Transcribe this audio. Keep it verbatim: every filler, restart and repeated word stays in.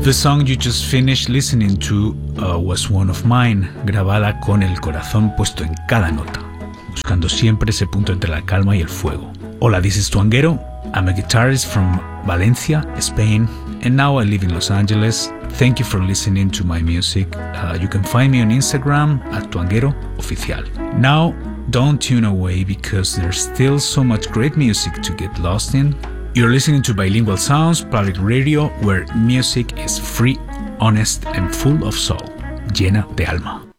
The song you just finished listening to uh, was One of Mine, grabada con el corazón puesto en cada nota, buscando siempre ese punto entre la calma y el fuego. Hola, this is Tuanguero. I'm a guitarist from Valencia, Spain, and now I live in Los Angeles. Thank you for listening to my music. Uh, you can find me on Instagram at Tuanguero Oficial. Now, don't tune away because there's still so much great music to get lost in. You're listening to Bilingual Sounds, public radio, where music is free, honest, and full of soul, llena de alma.